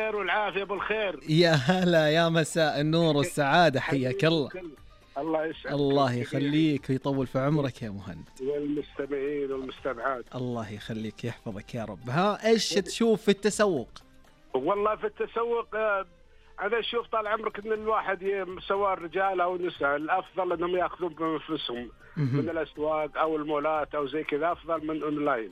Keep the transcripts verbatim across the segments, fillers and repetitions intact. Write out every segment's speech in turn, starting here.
بالخير والعافية بالخير. يا هلا، يا مساء النور والسعادة، حياك الله. الله يسعدك. الله يخليك ويطول في عمرك يا مهند. والمستمعين والمستمعات. الله يخليك يحفظك يا رب. ها ايش تشوف في التسوق؟ والله في التسوق أنا أشوف طال عمرك إن الواحد سواء الرجال أو النساء الأفضل إنهم يأخذون بأنفسهم من الأسواق أو المولات أو زي كذا، أفضل من أونلاين.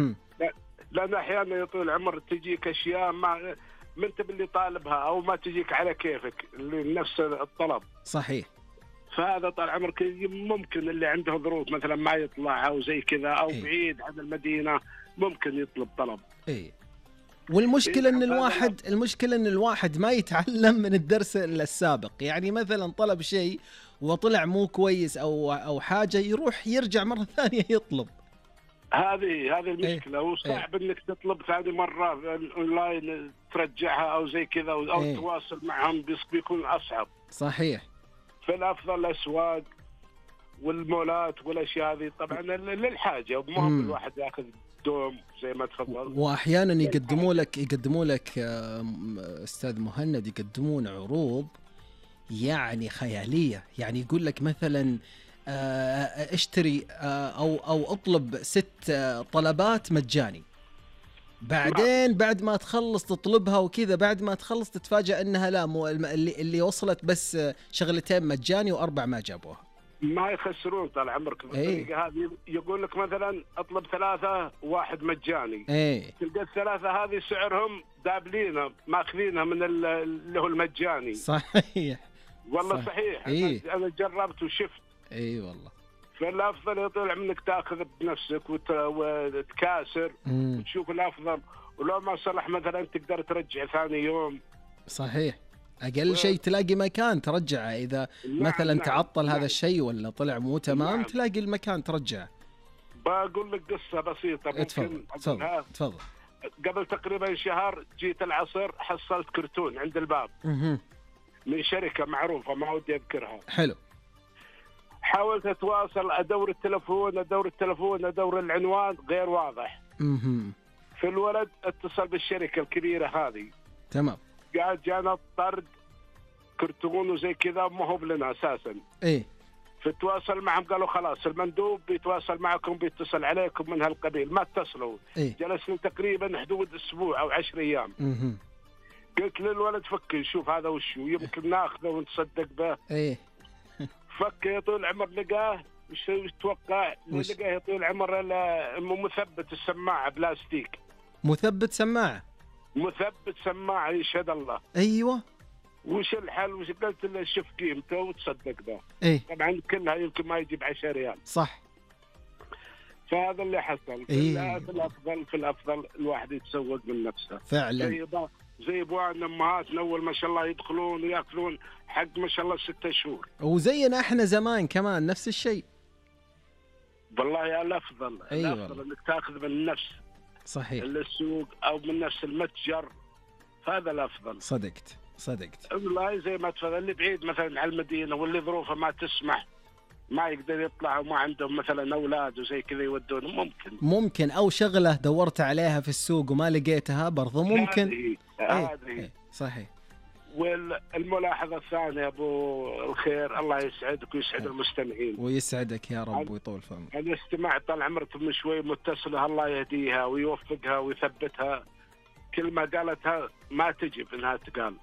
لأن أحيانا يطول العمر تجيك أشياء ما ما أنت باللي طالبها أو ما تجيك على كيفك لنفس الطلب. صحيح. فهذا طال عمرك ممكن اللي عنده ظروف مثلا ما يطلع أو زي كذا أو إيه؟ بعيد عن المدينة ممكن يطلب طلب. إيه. والمشكلة إن الواحد المشكلة إن الواحد ما يتعلم من الدرس السابق، يعني مثلا طلب شيء وطلع مو كويس أو أو حاجة، يروح يرجع مرة ثانية يطلب. هذه هذه المشكلة. إيه؟ وصعب إيه؟ إنك تطلب ثاني مرة أونلاين ترجعها أو زي كذا أو إيه؟ تواصل معهم بيكون أصعب. صحيح. فالأفضل الأسواق والمولات والأشياء هذه طبعا للحاجة، ومهم الواحد يأخذ دوم زي ما تفضل. وأحيانا يقدموا لك يقدموا لك أستاذ مهند يقدمون عروض يعني خيالية، يعني يقول لك مثلا اشتري أو أو اطلب ست طلبات مجاني، بعدين بعد ما تخلص تطلبها وكذا، بعد ما تخلص تتفاجأ انها لا، مو اللي اللي وصلت بس شغلتين مجاني واربع ما جابوها. ما يخسرون طال عمرك بالطريقه هذه. يقول لك مثلا اطلب ثلاثه واحد مجاني، ايه تلقى الثلاثه هذه سعرهم دابلينه ماخذينها من اللي هو المجاني. صحيح والله صح. صحيح. إيه؟ انا جربت وشفت. اي والله. فالافضل يطلع منك تاخذ بنفسك وت... وتكاسر مم. وتشوف الافضل، ولو ما صلح مثلا تقدر ترجع ثاني يوم. صحيح. اقل و... شيء تلاقي مكان ترجعه اذا نعم مثلا نعم تعطل نعم هذا الشيء ولا طلع مو تمام. نعم. تلاقي المكان ترجعه. بقول لك قصه بسيطه ممكن. تفضل تفضل تفضل. قبل تقريبا شهر جيت العصر حصلت كرتون عند الباب مه. من شركه معروفه ما ودي اذكرها. حلو. حاولت اتواصل، ادور التلفون ادور التلفون ادور العنوان غير واضح. مه. في الولد اتصل بالشركه الكبيره هذه. تمام. قاعد جانا طرد كرتون وزي كذا ما هو لنا اساسا. ايه. فتواصل معهم قالوا خلاص المندوب بيتواصل معكم بيتصل عليكم من هالقبيل. ما اتصلوا. إيه؟ جلسنا تقريبا حدود اسبوع او عشر ايام. مه. قلت للولد فك نشوف هذا وشو يمكن ناخذه ونتصدق به. ايه. فك يا طول العمر لقاه وش تتوقع؟ لقاه يا طول العمر مثبت السماعه بلاستيك. مثبت سماعه. مثبت سماعه يشهد الله. ايوه. وش الحل؟ وش قلت له شوف قيمته وتصدق به. ايه؟ طبعا كلها يمكن ما يجيب عشرة ريال. صح. فهذا اللي حصل. إيه؟ في الافضل في الافضل الواحد يتسوق من نفسه فعلا. زي زي ابوان امهاتنا اول ما شاء الله يدخلون وياكلون حق ما شاء الله ستة شهور. وزينا احنا زمان كمان نفس الشيء. والله الافضل. أيوة. الافضل انك تاخذ من النفس. صحيح. السوق او من نفس المتجر، هذا الافضل. صدقت صدقت. والله زي ما تفضل اللي بعيد مثلا على المدينه واللي ظروفه ما تسمح ما يقدر يطلع وما عندهم مثلا اولاد وزي كذا يودونهم ممكن ممكن او شغله دورت عليها في السوق وما لقيتها برضو ممكن. هذه ايه. هذه ايه. صحيح. والملاحظه الثانيه ابو الخير الله يسعدك ويسعد المستمعين. ويسعدك يا رب ويطول في عمرك. انا استمعت طال عمرك من شوي متصله الله يهديها ويوفقها ويثبتها. كلمه قالتها ما تجب انها تقال.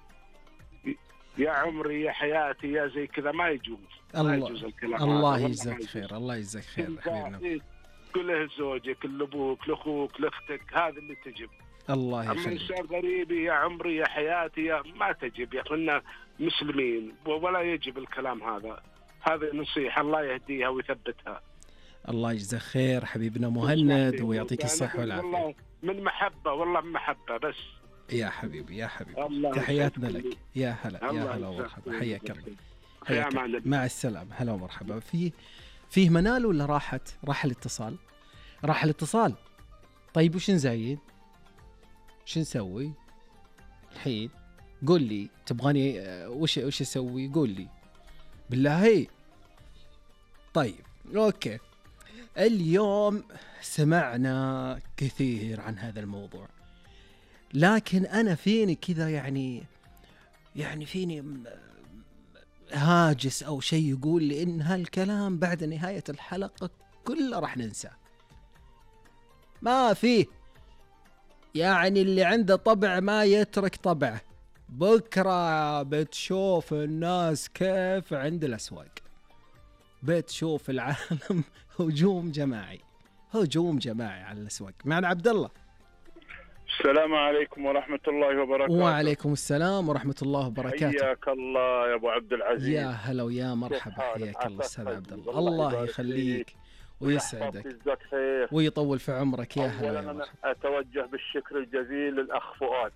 يا عمري يا حياتي يا زي كذا ما يجوز. الله ما يجوز الكلام. الله يجزاك خير. الله يجزاك خير حبيبنا. كله زوجك لابوك لاخوك لاختك هذا اللي تجب. الله يخليك. اما انسان غريبي يا عمري يا حياتي يا ما تجب. يا اخونا مسلمين ولا يجب الكلام هذا. هذه نصيحه الله يهديها ويثبتها. الله يجزاك خير حبيبنا مهند ويعطيك الصحه والعافيه. والله من محبه والله من محبه بس. يا حبيبي يا حبيبي تحياتنا لك. يا هلا يا هلا ومرحبا. حياك الله. حياك. مع السلامة. هلا ومرحبا. فيه فيه منال ولا راحت؟ راح الاتصال. راح الاتصال. طيب وش نزايد؟ وش نسوي الحين؟ قول لي تبغاني وش وش اسوي؟ قول لي بالله. طيب اوكي. اليوم سمعنا كثير عن هذا الموضوع. لكن انا فيني كذا يعني يعني فيني هاجس او شيء يقول لي ان هالكلام بعد نهاية الحلقة كله راح ننساه. ما فيه يعني اللي عنده طبع ما يترك طبعه. بكرة بتشوف الناس كيف عند الأسواق، بتشوف العالم هجوم جماعي، هجوم جماعي على الأسواق. معنا عبد الله. السلام عليكم ورحمة الله وبركاته. وعليكم السلام ورحمة الله وبركاته. حياك الله يا أبو عبد العزيز. يا هلا ويا مرحبا، حياك الله أستاذ عبد الله. الله يخليك ويسعدك ويطول في عمرك. يا هلا يا مرحبا. أتوجه بالشكر الجزيل للأخ فؤاد.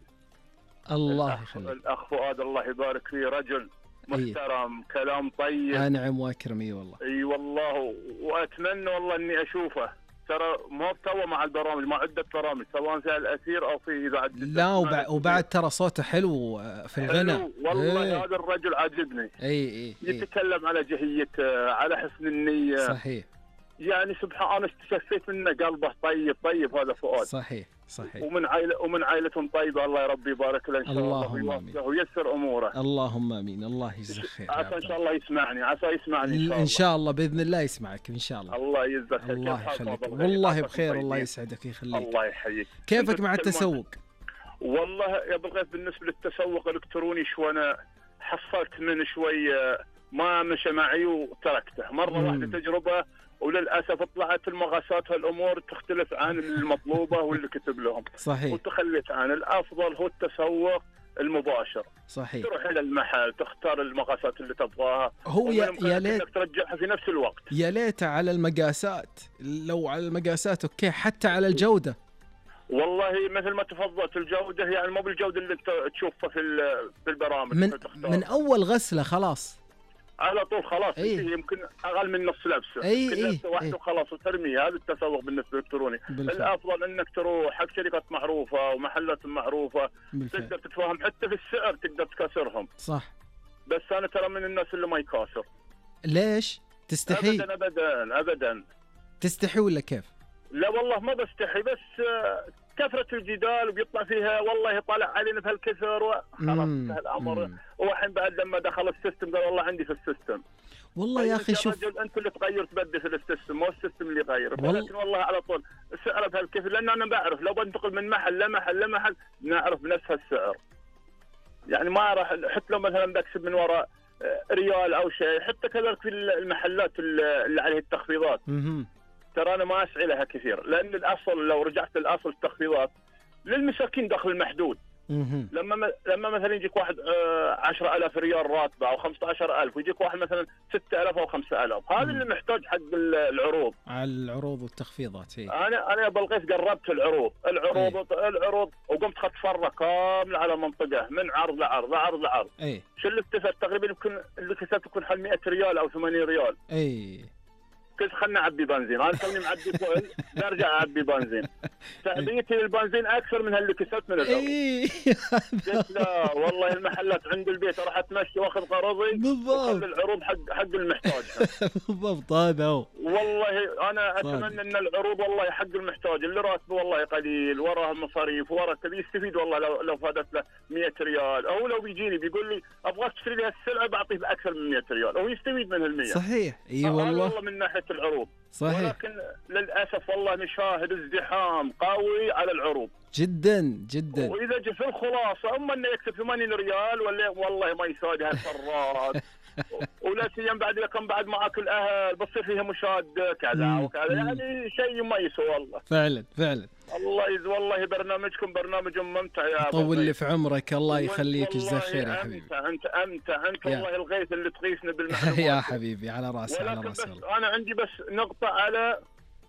الله يخليك. الأخ فؤاد الله يبارك فيه، رجل محترم. أيه. كلام طيب. أنعم وأكرم. اي والله. اي والله. وأتمنى والله إني أشوفه. ترى مو تو مع البرامج، مع عدة برامج سواء في الأثير أو في إذاعة. لا وبع... وبعد ترى صوته حلو في الغناء. والله ايه. هذا الرجل عاجبني. اي اي يتكلم على جهيته، على حسن النية. صحيح. يعني سبحان أنا استشفيت منه قلبه طيب طيب هذا فؤاد. صحيح صحيح. ومن عائلة ومن عائلة طيبة، الله يا ربي يبارك له إن شاء الله ويوفقه وييسر أموره. اللهم آمين. الله يجزاك خير. عسى إن شاء الله يسمعني، عسى يسمعني إن شاء الله. إن شاء الله بإذن الله يسمعك إن شاء الله. الله يجزاك خير. الله يخليك. والله بخير. الله يسعدك ويخليك. الله يحييك. كيفك مع التسوق؟ والله يا أبو الغيث بالنسبة للتسوق الإلكتروني شو أنا حصلت من شوي ما مشى معي وتركته. مرة واحدة تجربة وللأسف طلعت المغاسات هالأمور تختلف عن المطلوبة واللي كتب لهم. صحيح. وتخليت عن الأفضل هو التسوق المباشر. صحيح. تروح إلى المحل تختار المقاسات اللي تبغاها. هو يا, يا ليت ترجعها في نفس الوقت. يا ليت على المقاسات، لو على المقاسات أوكي، حتى على الجودة. والله مثل ما تفضلت الجودة يعني مو بالجودة اللي انت تشوفها في في البرامج. من من أول غسلة خلاص على طول خلاص. أيه. يمكن اقل من نص لبسه. أيه. كل لبسه واحده وخلاص وترميها. هذا التسوق بالنسبه للالكتروني. الافضل انك تروح حق شركات معروفه ومحلات معروفه بالفعل. تقدر تتفاهم حتى في السعر، تقدر تكسرهم. صح. بس انا ترى من الناس اللي ما يكاسر. ليش تستحي؟ ابدا ابدا ابدا. تستحي ولا كيف؟ لا والله ما بستحي، بس كثرة الجدال وبيطلع فيها والله طالع علينا بهالكثر وخلاص انتهى الامر. والحين بعد لما دخل السيستم قال والله عندي في السيستم. والله يا اخي شوف انت اللي تغير تبدل في السيستم، مو السيستم اللي يغير. وال... لكن والله على طول السعر بهالكثر، لان انا بعرف لو بنتقل من محل لمحل لمحل نعرف بنفس السعر. يعني ما راح حتى لو مثلا بكسب من وراء ريال او شيء. حتى كذلك في المحلات اللي عليه التخفيضات ترى أنا ما أسعى لها كثير، لأن الأصل لو رجعت للأصل التخفيضات للمساكين دخل المحدود. لما لما مثلا يجيك واحد عشرة آلاف ريال راتبه أو خمسة عشر ألف ويجيك واحد مثلا ستة آلاف أو خمسة آلاف، هذا اللي محتاج حق العروض. على العروض والتخفيضات. هي. أنا أنا بالغيث قربت العروض العروض هي. العروض وقمت خدت فرة كاملة على المنطقة من عرض لعرض لعرض لعرض. أي. شو اللي اكتسبت تقريبا يمكن اللي اكتسبت يكون حول مئة ريال أو ثمانين ريال. أي. قلت خلنا اعبي بنزين، انا توني معبي فويل برجع اعبي بنزين. تعبيتي للبنزين اكثر من اللي كسبت من العروض. قلت لا والله المحلات عند البيت راح اتمشي واخذ قرضي بالضبط. العروض حق حق المحتاج. بالضبط هذا هو. والله انا اتمنى ان العروض والله حق المحتاج اللي راتبه والله قليل وراه مصاريف وراه كذا يستفيد والله لو لو فادت له مئة ريال، او لو بيجيني بيقول لي ابغاك تشتري لي هالسلعه بعطيه باكثر من مئة ريال او يستفيد من هالمئة. صحيح. اي والله. والله من ناحيه العروض. صحيح. ولكن للاسف والله نشاهد ازدحام قوي على العروض جدا جدا. واذا جه في الخلاصه اما انه يكسب ثمانين ريال ولا والله ما يساوي هالفرات. ولا سيما بعد لكم بعد معك الاهل بتصير فيها مشاده كذا وكذا، يعني شيء ما يسوى والله. فعلا فعلا. الله يز والله برنامجكم برنامج ممتع يا ابو. طول لي في عمرك. الله يخليك جزاك خير يا حبيبي. انت انت انت انت والله الغيث اللي تغيثنا بالمعلومات. يا حبيبي على راسي على راسي. بس انا عندي بس نقطه على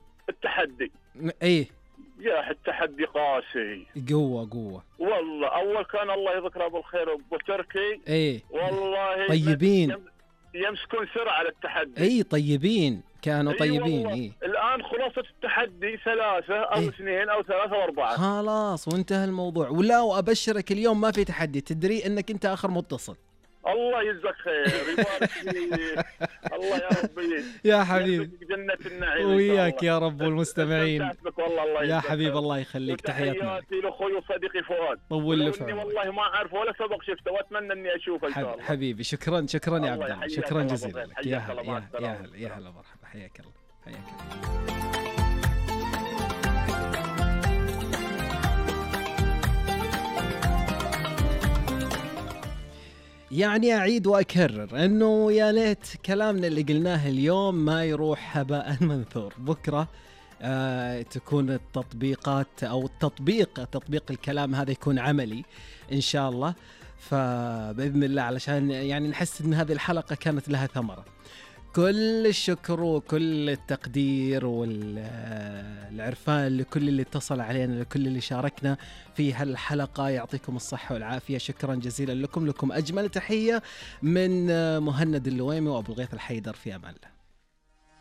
التحدي. ايه يا التحدي قاسي. قوة قوة والله. أول كان الله يذكره بالخير أبو تركي. إيه والله طيبين يمسكون سرعة على التحدي. إيه طيبين كانوا إيه طيبين. إيه الآن خلاصة التحدي ثلاثة أو إيه؟ اثنين أو ثلاثة وأربعة خلاص وانتهى الموضوع. ولا وأبشرك اليوم ما في تحدي، تدري إنك أنت آخر متصل. الله يجزاك خير يبارك فيك. الله يا ربي يا حبيبي جنة النعيم وياك يا رب والمستمعين. والله الله يا حبيب الله يخليك. تحياتنا تحياتي لاخوي وصديقي فؤاد. طول لي في والله ما اعرفه ولا سبق شفته واتمنى اني اشوفه ان شاء الله. حبيبي شكرا شكرا يا عبد الله، شكرا جزيلا لك. يا هلا يا هلا يا هلا مرحبا، حياك الله حياك الله. يعني أعيد وأكرر أنه يا ليت كلامنا اللي قلناه اليوم ما يروح هباء منثور. بكرة آه تكون التطبيقات أو التطبيق تطبيق الكلام هذا يكون عملي إن شاء الله، فبإذن الله علشان يعني نحس أن هذه الحلقة كانت لها ثمرة. كل الشكر وكل التقدير والعرفان لكل اللي اتصل علينا، لكل اللي شاركنا في هالحلقة. يعطيكم الصحة والعافية، شكرا جزيلا لكم. لكم أجمل تحية من مهند اللويمي وأبو الغيث الحيدر، في أمان الله.